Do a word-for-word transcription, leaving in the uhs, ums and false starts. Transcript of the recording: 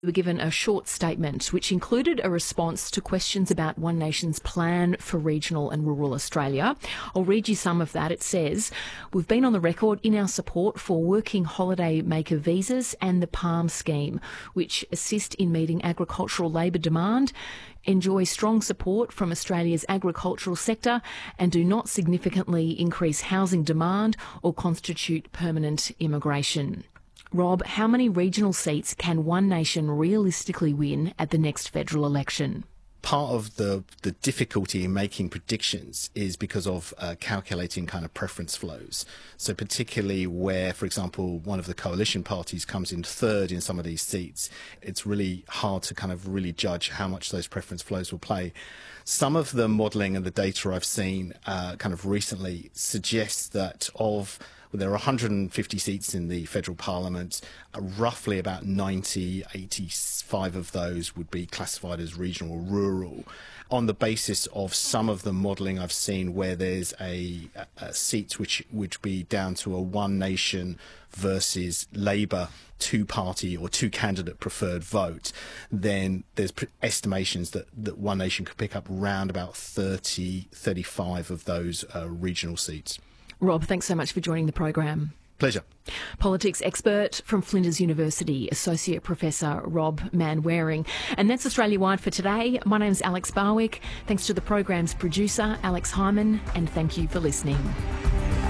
We were given a short statement which included a response to questions about One Nation's plan for regional and rural Australia. I'll read you some of that. It says, we've been on the record in our support for working holiday maker visas and the PALM scheme, which assist in meeting agricultural labour demand, enjoy strong support from Australia's agricultural sector and do not significantly increase housing demand or constitute permanent immigration. Rob, how many regional seats can One Nation realistically win at the next federal election? Part of the, the difficulty in making predictions is because of uh, calculating kind of preference flows. So particularly where, for example, one of the coalition parties comes in third in some of these seats, it's really hard to kind of really judge how much those preference flows will play. Some of the modelling and the data I've seen uh, kind of recently suggests that of Well, there are one hundred fifty seats in the federal parliament. Uh, roughly about ninety, eighty-five of those would be classified as regional or rural. On the basis of some of the modelling I've seen where there's a, a seat which would be down to a One Nation versus Labour two-party or two-candidate preferred vote, then there's estimations that, that One Nation could pick up around about thirty, thirty-five of those uh, regional seats. Rob, thanks so much for joining the program. Pleasure. Politics expert from Flinders University, Associate Professor Rob Manwaring. And that's Australia Wide for today. My name's Alex Barwick. Thanks to the program's producer, Alex Hyman, and thank you for listening.